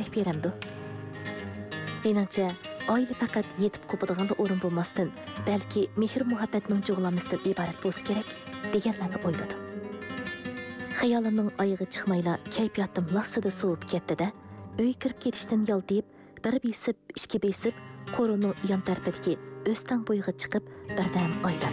aytib beramdi. Meningcha, oila faqat yetib qo'padigan o'rin bo'lmasdan, balki mehr-muhabbatning jug'lamasidan iborat bo'lsa kerak deganlarni o'yladim. Xayolimning oyig'i chiqmayla kayfiyatim lassida sovib ketdi-da, uy kirib ketishdan yaldayib, bir besib, ikki besib, qo'rining yon tarafidagi o'stang bo'yiga chiqib, birdan o'ylab